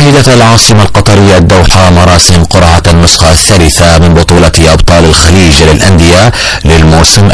شهدت العاصمة القطرية الدوحة مراسم قرعة النسخة الثالثة من بطولة أبطال الخليج للأندية للموسم 2026-2027،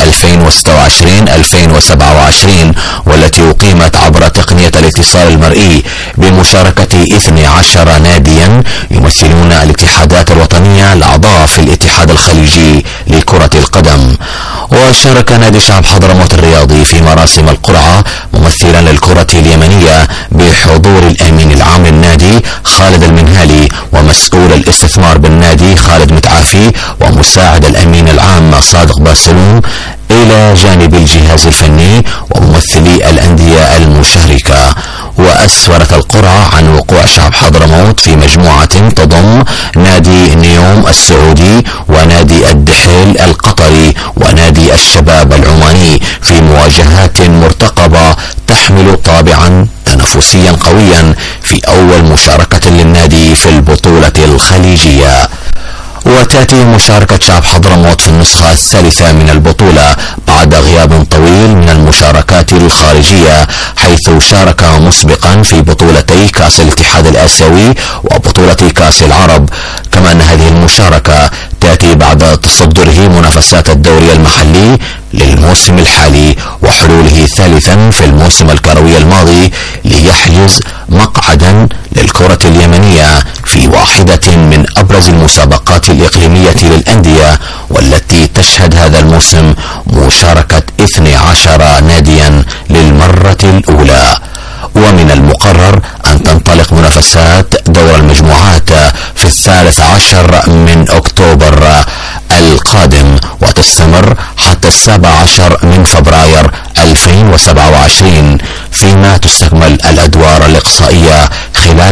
والتي أقيمت عبر تقنية الاتصال المرئي بمشاركة 12 ناديا يمثلون الاتحادات الوطنية الأعضاء في الاتحاد الخليجي لكرة القدم. وشارك نادي شعب حضرموت الرياضي في مراسم القرعة ممثلا للكرة اليمنية بحضور الأمين العام للنادي خالد المنهالي، ومسؤول الاستثمار بالنادي خالد متعافي، ومساعد الأمين العام صادق باسلوم، إلى جانب الجهاز الفني وممثلي الأندية المشاركة. وأسفرت القرعة عن وقوع شعب حضرموت في مجموعة تضم نادي نيوم السعودي ونادي الدحيل القطري ونادي الشباب العماني في مواجهات مرتقبة تحمل طابعا تنافسيا قويا في أول مشاركة للنادي في البطولة الخليجية. وتأتي مشاركة شعب حضرموت في النسخة الثالثة من البطولة بعد غياب طويل من المشاركات الخارجية، حيث شارك مسبقا في بطولتي كأس الاتحاد الآسيوي وبطولة كأس العرب. كما أن هذه المشاركة تأتي بعد تصدره منافسات الدوري المحلي للموسم الحالي وحلوله ثالثا في الموسم الكروي الماضي ليحجز مقعدا للكرة اليمنية في واحدة من أبرز المسابقات الإقليمية للأندية، والتي تشهد هذا الموسم مشاركة 12 ناديا للمرة الأولى. ومن المقرر أن تنطلق منافسات دور المجموعات في 13 من أكتوبر القادم وتستمر حتى 17 من فبراير 2027، فيما تستكمل الأدوار الإقصائية خلال